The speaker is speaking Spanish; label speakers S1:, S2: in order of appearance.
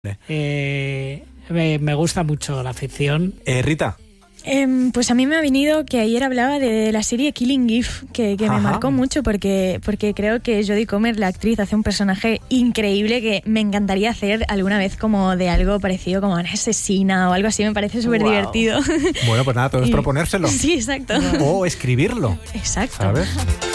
S1: Me gusta mucho la ficción.
S2: Rita.
S3: Pues a mí me ha venido que ayer hablaba de la serie Killing Eve, que me marcó mucho porque creo que Jodie Comer, la actriz, hace un personaje increíble que me encantaría hacer alguna vez como de algo parecido como una asesina o algo así. Me parece súper divertido.
S2: Bueno, pues nada, todo es proponérselo.
S3: Sí, exacto.
S2: O escribirlo.
S3: Exacto.
S2: ¿Sabes?